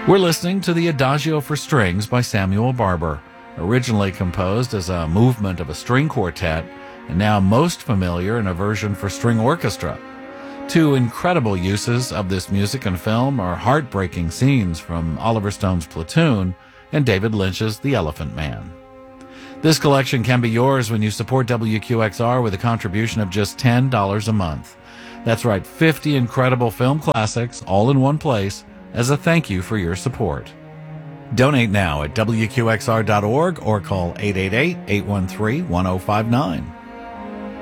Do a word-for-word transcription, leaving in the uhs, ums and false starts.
We're listening to the Adagio for Strings by Samuel Barber, originally composed as a movement of a string quartet, and now most familiar in a version for string orchestra. Two incredible uses of this music in film are heartbreaking scenes from Oliver Stone's Platoon and David Lynch's The Elephant Man. This collection can be yours when you support W Q X R with a contribution of just ten dollars a month. That's right, fifty incredible film classics all in one place as a thank you for your support. Donate now at W Q X R dot org or call eight eight eight, eight one three, one zero five nine.